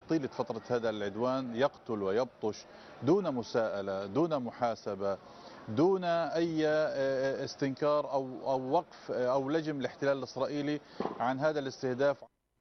طيلة فترة هذا العدوان يقتل ويبطش دون مساءلة، دون محاسبة، دون أي استنكار أو وقف أو لجم الاحتلال الإسرائيلي عن هذا الاستهداف.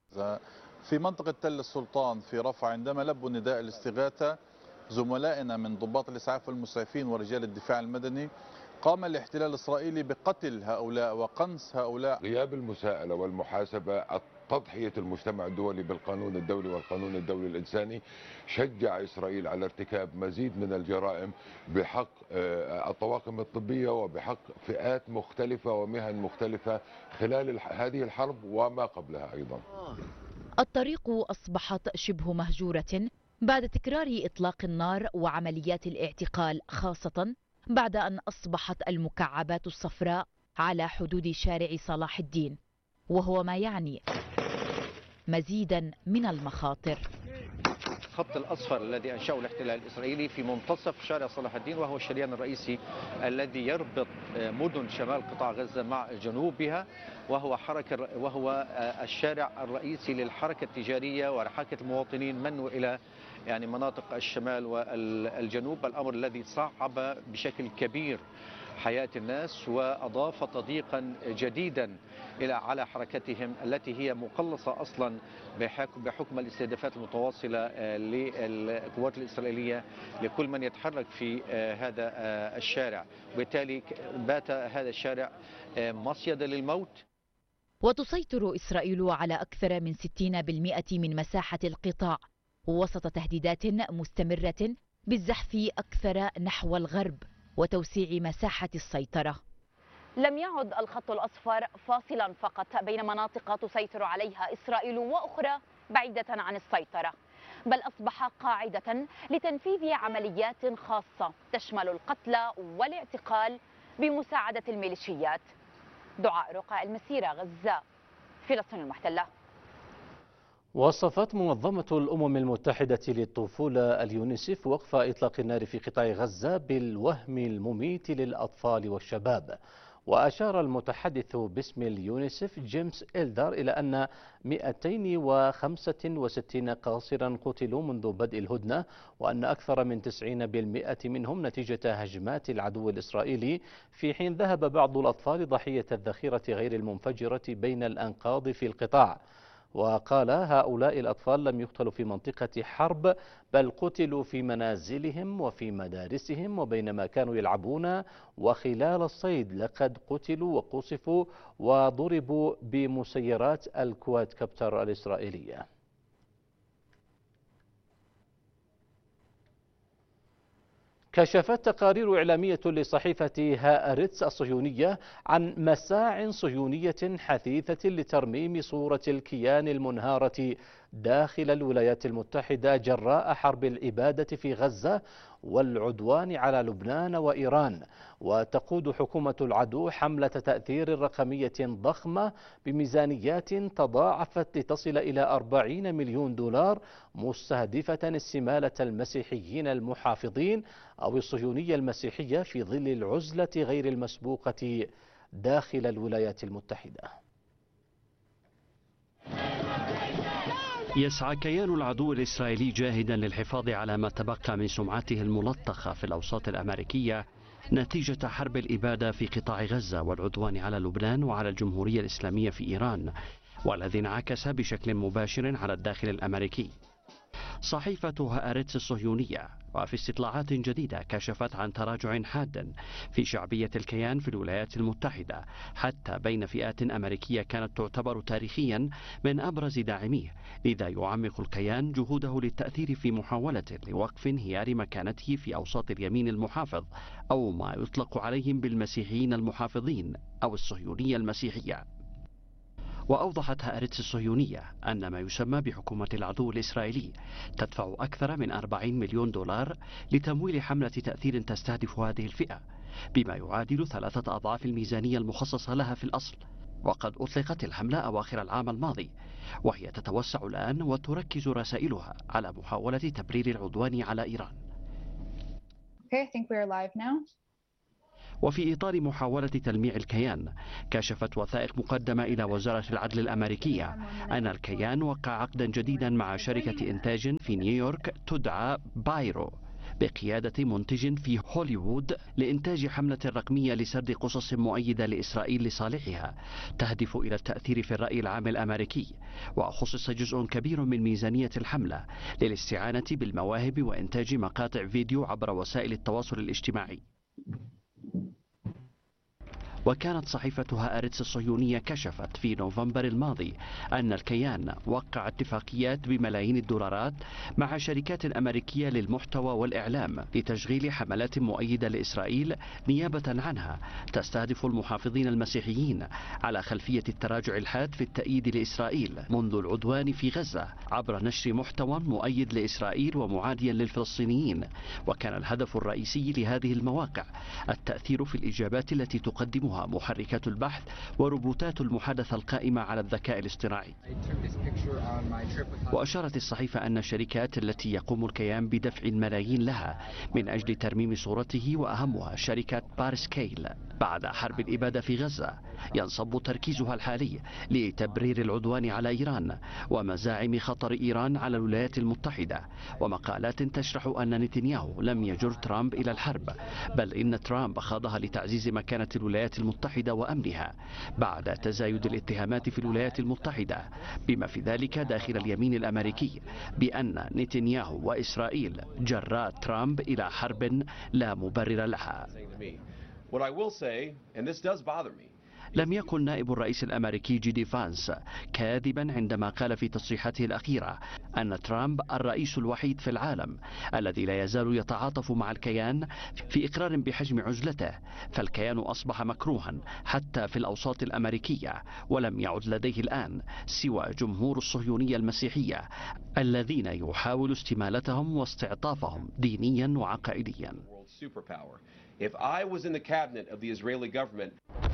في منطقة تل السلطان في رفح عندما لبوا نداء الاستغاثة زملائنا من ضباط الإسعاف والمسعفين ورجال الدفاع المدني، قام الاحتلال الإسرائيلي بقتل هؤلاء وقنص هؤلاء. غياب المساءلة والمحاسبة، تضحية المجتمع الدولي بالقانون الدولي والقانون الدولي الإنساني، شجع إسرائيل على ارتكاب مزيد من الجرائم بحق الطواقم الطبية وبحق فئات مختلفة ومهن مختلفة خلال هذه الحرب وما قبلها أيضا. الطريق أصبحت شبه مهجورة بعد تكرار إطلاق النار وعمليات الاعتقال، خاصة بعد أن أصبحت المكعبات الصفراء على حدود شارع صلاح الدين، وهو ما يعني مزيدا من المخاطر. الخط الأصفر الذي أنشأه الاحتلال الإسرائيلي في منتصف شارع صلاح الدين، وهو الشريان الرئيسي الذي يربط مدن شمال قطاع غزة مع جنوبها، وهو الشارع الرئيسي للحركة التجارية وحركة المواطنين من وإلى يعني مناطق الشمال والجنوب، الأمر الذي صعب بشكل كبير حياة الناس وأضاف تضييقا جديدا على حركتهم التي هي مقلصة أصلا بحكم الاستهدافات المتواصلة للقوات الإسرائيلية لكل من يتحرك في هذا الشارع، وبالتالي بات هذا الشارع مصيدة للموت. وتسيطر إسرائيل على أكثر من 60% من مساحة القطاع وسط تهديدات مستمرة بالزحف أكثر نحو الغرب وتوسيع مساحة السيطرة. لم يعد الخط الأصفر فاصلا فقط بين مناطق تسيطر عليها إسرائيل وأخرى بعيدة عن السيطرة، بل أصبح قاعدة لتنفيذ عمليات خاصة تشمل القتل والاعتقال بمساعدة الميليشيات. دعاء رقع، المسيرة، غزة، فلسطين المحتلة. وصفت منظمة الأمم المتحدة للطفولة اليونيسف وقف إطلاق النار في قطاع غزة بالوهم المميت للأطفال والشباب. وأشار المتحدث باسم اليونيسف جيمس إلدر إلى أن 265 قاصرا قتلوا منذ بدء الهدنة، وأن أكثر من 90% منهم نتيجة هجمات العدو الإسرائيلي، في حين ذهب بعض الأطفال ضحية الذخيرة غير المنفجرة بين الأنقاض في القطاع. وقال هؤلاء الأطفال لم يقتلوا في منطقة حرب، بل قتلوا في منازلهم وفي مدارسهم وبينما كانوا يلعبون وخلال الصيد، لقد قتلوا وقصفوا وضربوا بمسيرات الكوادكوبتر الإسرائيلية. كشفت تقارير إعلامية لصحيفة هآرتس الصهيونية عن مساع صهيونية حثيثة لترميم صورة الكيان المنهارة داخل الولايات المتحدة جراء حرب الإبادة في غزة والعدوان على لبنان وإيران. وتقود حكومة العدو حملة تأثير رقمية ضخمة بميزانيات تضاعفت لتصل إلى 40 مليون دولار، مستهدفة استمالة المسيحيين المحافظين أو الصهيونية المسيحية في ظل العزلة غير المسبوقة داخل الولايات المتحدة. يسعى كيان العدو الإسرائيلي جاهدا للحفاظ على ما تبقى من سمعته الملطخة في الأوساط الأمريكية نتيجة حرب الإبادة في قطاع غزة والعدوان على لبنان وعلى الجمهورية الإسلامية في إيران، والذي انعكس بشكل مباشر على الداخل الأمريكي. صحيفة هآرتس الصهيونية وفي استطلاعات جديدة كشفت عن تراجع حاد في شعبية الكيان في الولايات المتحدة، حتى بين فئات أمريكية كانت تعتبر تاريخيا من أبرز داعميه، لذا يعمق الكيان جهوده للتأثير في محاولة لوقف انهيار مكانته في أوساط اليمين المحافظ، أو ما يطلق عليهم بالمسيحيين المحافظين أو الصهيونية المسيحية. وأوضحت هآرتس الصهيونية أن ما يسمى بحكومة العدو الإسرائيلي تدفع أكثر من 40 مليون دولار لتمويل حملة تأثير تستهدف هذه الفئة، بما يعادل 3 أضعاف الميزانية المخصصة لها في الأصل. وقد أطلقت الحملة أواخر العام الماضي، وهي تتوسع الآن وتركز رسائلها على محاولة تبرير العدوان على إيران. وفي إطار محاولة تلميع الكيان، كشفت وثائق مقدمة إلى وزارة العدل الأمريكية أن الكيان وقع عقدا جديدا مع شركة إنتاج في نيويورك تدعى بايرو بقيادة منتج في هوليوود لإنتاج حملة رقمية لسرد قصص مؤيدة لإسرائيل لصالحها تهدف إلى التأثير في الرأي العام الأمريكي. وخصص جزء كبير من ميزانية الحملة للاستعانة بالمواهب وإنتاج مقاطع فيديو عبر وسائل التواصل الاجتماعي. وكانت صحيفة هآرتس الصهيونية كشفت في نوفمبر الماضي أن الكيان وقع اتفاقيات بملايين الدولارات مع شركات أمريكية للمحتوى والإعلام لتشغيل حملات مؤيدة لإسرائيل نيابة عنها تستهدف المحافظين المسيحيين على خلفية التراجع الحاد في التأييد لإسرائيل منذ العدوان في غزة عبر نشر محتوى مؤيد لإسرائيل ومعاديا للفلسطينيين. وكان الهدف الرئيسي لهذه المواقع التأثير في الإجابات التي تقدمها محركات البحث وروبوتات المحادثة القائمة على الذكاء الاصطناعي. وأشارت الصحيفة أن الشركات التي يقوم الكيان بدفع الملايين لها من أجل ترميم صورته وأهمها شركة بارسكيل بعد حرب الإبادة في غزة ينصب تركيزها الحالي لتبرير العدوان على إيران ومزاعم خطر إيران على الولايات المتحدة، ومقالات تشرح أن نتنياهو لم يجر ترامب إلى الحرب، بل إن ترامب خاضها لتعزيز مكانة الولايات المتحدة وأمنها بعد تزايد الاتهامات في الولايات المتحدة بما في ذلك داخل اليمين الأمريكي بأن نتنياهو وإسرائيل جرا ترامب إلى حرب لا مبرر لها. لم يكن نائب الرئيس الأمريكي جي دي فانس كاذبا عندما قال في تصريحاته الأخيرة أن ترامب الرئيس الوحيد في العالم الذي لا يزال يتعاطف مع الكيان في إقرار بحجم عزلته، فالكيان أصبح مكروها حتى في الأوساط الأمريكية، ولم يعد لديه الآن سوى جمهور الصهيونية المسيحية الذين يحاول استمالتهم واستعطافهم دينيا وعقائديا.